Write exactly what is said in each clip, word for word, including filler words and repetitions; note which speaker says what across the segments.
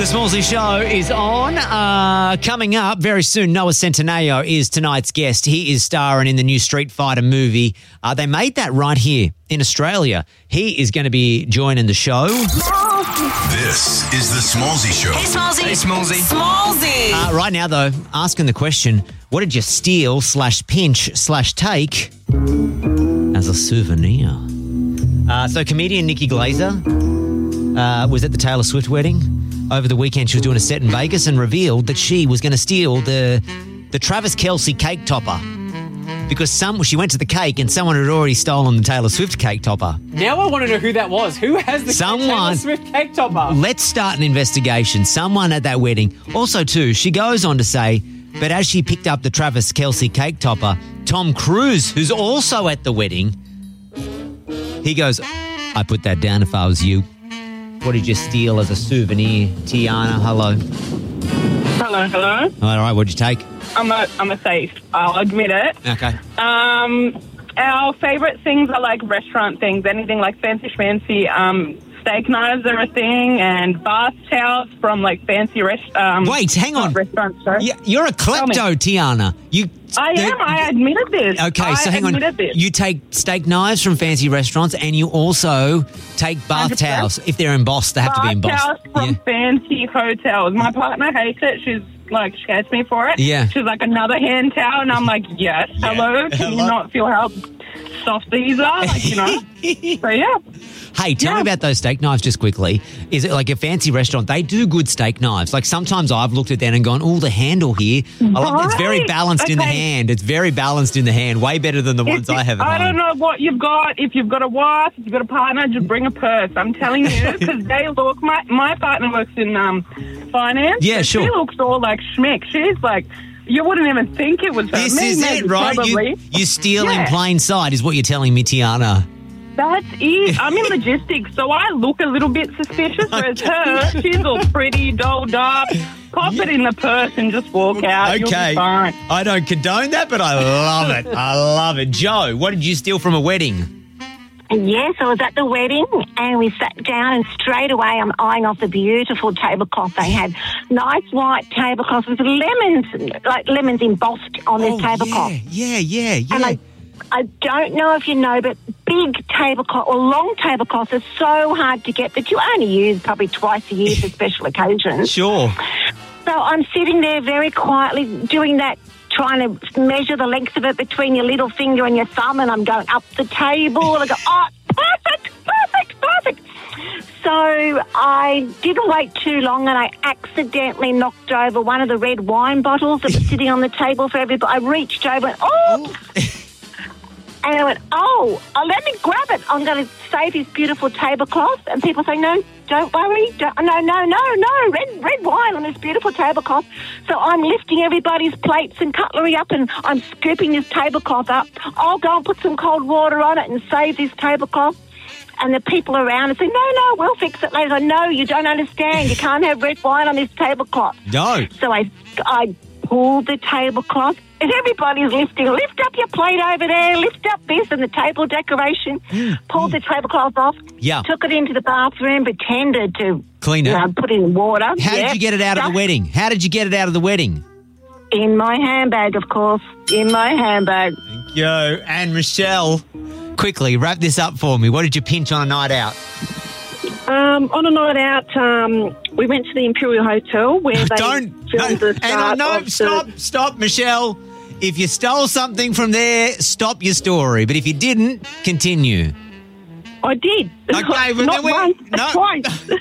Speaker 1: Smallsy Show is on. Uh, coming up very soon, Noah Centineo is tonight's guest. He is starring in the new Street Fighter movie. Uh, they made that right here in Australia. He is going to be joining the show.
Speaker 2: This is the Smallsy Show.
Speaker 3: Hey, Smallsy.
Speaker 4: Hey, Smallsy.
Speaker 3: Smallsy.
Speaker 1: Uh, right now, though, asking the question, what did you steal slash pinch slash take as a souvenir? Uh, so comedian Nikki Glazer uh, was at the Taylor Swift wedding. Over the weekend, she was doing a set in Vegas and revealed that she was going to steal the the Travis Kelce cake topper because some she went to the cake and someone had already stolen the Taylor Swift cake topper.
Speaker 4: Now I want to know who that was. Who has the
Speaker 1: Someone-
Speaker 4: Taylor Swift cake topper?
Speaker 1: Let's start an investigation. Someone at that wedding. Also, too, she goes on to say, but as she picked up the Travis Kelce cake topper, Tom Cruise, who's also at the wedding, he goes, I put that down if I was you. What did you steal as a souvenir? Tiana, hello.
Speaker 5: Hello, hello.
Speaker 1: All right, what'd you take?
Speaker 5: I'm a, I'm a thief. I'll admit it.
Speaker 1: Okay.
Speaker 5: Um, our favourite things are like restaurant things, anything like fancy schmancy. Um, steak knives are a thing, and bath towels from like fancy rest. Um,
Speaker 1: Wait, hang on.
Speaker 5: not restaurants. Sorry.
Speaker 1: Yeah, you're a klepto, Tiana. You.
Speaker 5: I am. I admitted this.
Speaker 1: Okay,
Speaker 5: I
Speaker 1: so hang on.
Speaker 5: admitted This.
Speaker 1: You take steak knives from fancy restaurants, and you also take bath
Speaker 5: one hundred percent.
Speaker 1: towels. If they're embossed, they have to be
Speaker 5: Bath
Speaker 1: embossed.
Speaker 5: towels from
Speaker 1: Yeah.
Speaker 5: fancy hotels. My partner hates it. She's like, she hates me for it.
Speaker 1: Yeah.
Speaker 5: She's like, another hand towel, and I'm like, yes. Hello. Can you
Speaker 1: Hello.
Speaker 5: not feel how soft these are? Like, you know. So yeah.
Speaker 1: Hey, tell me
Speaker 5: Yeah.
Speaker 1: about those steak knives just quickly. Is it like a fancy restaurant? They do good steak knives. Like sometimes I've looked at them and gone, oh, the handle here. I love, it's very
Speaker 5: Right.
Speaker 1: balanced in the
Speaker 5: Okay.
Speaker 1: hand. It's very balanced in the hand. Way better than the ones
Speaker 5: If-
Speaker 1: I have at
Speaker 5: I
Speaker 1: home.
Speaker 5: don't know what you've got. If you've got a wife, if you've got a partner, just bring a purse. I'm telling you, because they look. My my partner works in um, finance.
Speaker 1: Yeah,
Speaker 5: and
Speaker 1: sure.
Speaker 5: She looks all like schmick. She's like, you wouldn't even think it was her.
Speaker 1: This
Speaker 5: Me,
Speaker 1: is
Speaker 5: maybe,
Speaker 1: it, right?
Speaker 5: Probably.
Speaker 1: You, you steal in
Speaker 5: Yeah.
Speaker 1: plain sight is what you're telling me, Tiana.
Speaker 5: That's it. I'm in logistics, so I look a little bit suspicious, whereas her, she's all pretty, dolled up. Pop it in the purse and just walk out. You'll
Speaker 1: Okay.
Speaker 5: be fine.
Speaker 1: I don't condone that, but I love it. I love it. Joe, what did you steal from a wedding?
Speaker 6: Yes, I was at the wedding and we sat down and straight away I'm eyeing off the beautiful tablecloth. They had nice white tablecloth with lemons, like lemons embossed on this tablecloth.
Speaker 1: Oh, yeah, yeah, yeah,
Speaker 6: And
Speaker 1: yeah.
Speaker 6: I, I don't know if you know, but big tablecloth or long tablecloths are so hard to get that you only use probably twice a year for special occasions.
Speaker 1: Sure.
Speaker 6: So I'm sitting there very quietly doing that, trying to measure the length of it between your little finger and your thumb, and I'm going up the table, and I go, oh, perfect, perfect, perfect. So I didn't wait too long, and I accidentally knocked over one of the red wine bottles that was sitting on the table for everybody. I reached over and, oh, and I went, oh, oh, let me grab it. I'm going to save his beautiful tablecloth. And people say, no, don't worry. Don't, no, no, no, no, red red wine on this beautiful tablecloth. So I'm lifting everybody's plates and cutlery up and I'm scooping this tablecloth up. I'll go and put some cold water on it and save this tablecloth. And the people around say, no, no, we'll fix it later. I know, you don't understand. You can't have red wine on this tablecloth.
Speaker 1: No.
Speaker 6: So I, I pulled the tablecloth, and everybody's lifting. Lift up your plate over there. Lift up this and the table decoration. Pulled the tablecloth off.
Speaker 1: Yeah.
Speaker 6: Took it into the bathroom. Pretended to
Speaker 1: Clean it.
Speaker 6: you know, put in water.
Speaker 1: How
Speaker 6: Yeah.
Speaker 1: did you get it out of the
Speaker 6: Just
Speaker 1: wedding? How did you get it out of the wedding?
Speaker 6: In my handbag, of course. In my handbag.
Speaker 1: Yo, and Michelle, quickly wrap this up for me. What did you pinch on a night out?
Speaker 7: Um, on a night out, um, we went to the Imperial Hotel where they
Speaker 1: Don't.
Speaker 7: filmed
Speaker 1: No,
Speaker 7: the
Speaker 1: hang on,
Speaker 7: start
Speaker 1: no,
Speaker 7: of the-
Speaker 1: stop, stop, Michelle. If you stole something from there, stop your story. But if you didn't, continue.
Speaker 7: I did.
Speaker 1: Okay, but
Speaker 7: not
Speaker 1: then we-
Speaker 7: once,
Speaker 1: no.
Speaker 7: twice.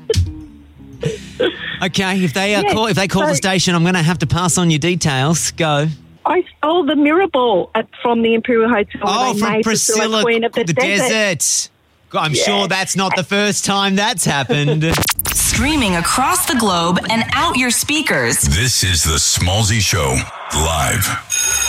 Speaker 1: Okay, if they uh,
Speaker 7: Yeah,
Speaker 1: call, if they call the
Speaker 7: so-
Speaker 1: station, I'm going to have to pass on your details. Go.
Speaker 7: I stole the mirror ball at, from the Imperial Hotel. where
Speaker 1: Oh,
Speaker 7: they
Speaker 1: from
Speaker 7: made
Speaker 1: Priscilla,
Speaker 7: Queen of the,
Speaker 1: the
Speaker 7: desert.
Speaker 1: desert. I'm sure that's not the first time that's happened.
Speaker 3: Streaming across the globe and out your speakers.
Speaker 2: This is the Smallsy Show live.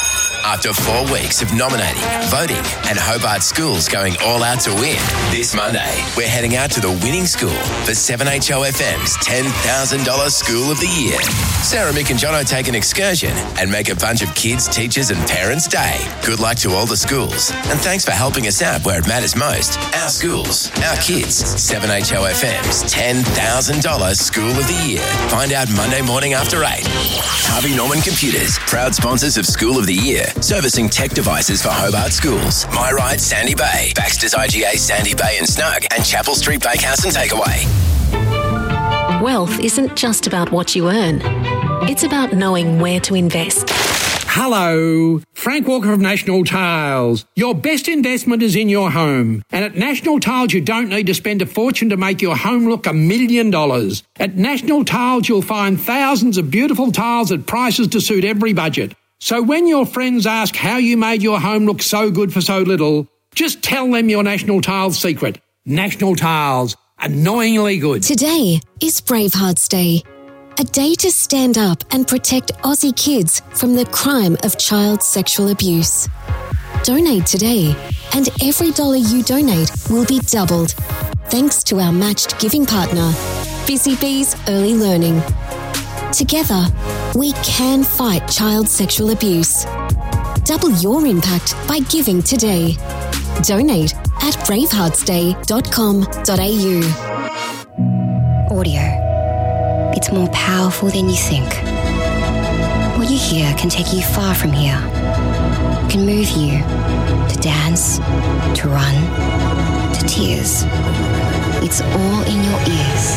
Speaker 8: After four weeks of nominating, voting, and Hobart schools going all out to win, this Monday, we're heading out to the winning school for seven H O F M's ten thousand dollars School of the Year. Sarah, Mick and Jono take an excursion and make a bunch of kids, teachers and parents' day. Good luck to all the schools. And thanks for helping us out where it matters most. Our schools, our kids. seven H O F M's ten thousand dollars School of the Year. Find out Monday morning after eight. Harvey Norman Computers, proud sponsors of School of the Year, servicing tech devices for Hobart schools. My Right, Sandy Bay, Baxter's I G A, Sandy Bay and Snug, and Chapel Street Bakehouse and Takeaway.
Speaker 9: Wealth isn't just about what you earn. It's about knowing where to invest.
Speaker 10: Hello, Frank Walker of National Tiles. Your best investment is in your home. And at National Tiles, you don't need to spend a fortune to make your home look a million dollars. At National Tiles, you'll find thousands of beautiful tiles at prices to suit every budget. So when your friends ask how you made your home look so good for so little, just tell them your National Tiles secret. National Tiles, annoyingly good.
Speaker 11: Today is Bravehearts Day. A day to stand up and protect Aussie kids from the crime of child sexual abuse. Donate today, and every dollar you donate will be doubled. Thanks to our matched giving partner, Busy Bees Early Learning. Together, we can fight child sexual abuse. Double your impact by giving today. Donate at bravehearts day dot com dot a u.
Speaker 12: Audio. It's more powerful than you think. What you hear can take you far from here. It can move you to dance, to run, to tears. It's all in your ears.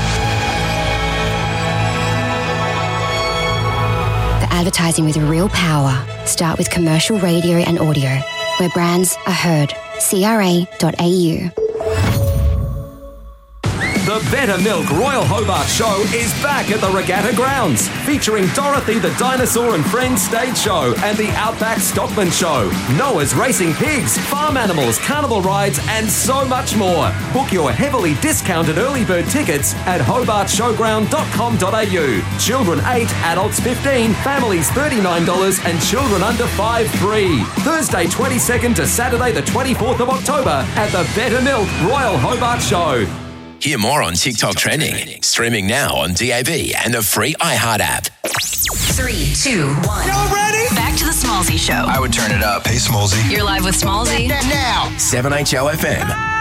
Speaker 12: For advertising with real power, start with commercial radio and audio, where brands are heard. C R A dot A U.
Speaker 13: The Better Milk Royal Hobart Show is back at the Regatta Grounds, featuring Dorothy the Dinosaur and Friends stage show and the Outback Stockman Show, Noah's Racing Pigs, farm animals, carnival rides and so much more. Book your heavily discounted early bird tickets at hobart showground dot com dot a u. Children eight, adults fifteen, families thirty-nine dollars and children under five free. Thursday twenty-second to Saturday the twenty-fourth of October at the Better Milk Royal Hobart Show.
Speaker 8: Hear more on TikTok trending. Streaming now on D A B and the free iHeart app.
Speaker 3: Three, two, one.
Speaker 2: Y'all ready?
Speaker 3: Back to the Smallsy Show.
Speaker 2: I would turn it up. Hey, Smallsy.
Speaker 3: You're live with Smallsy.
Speaker 2: Now.
Speaker 8: seven H O F M.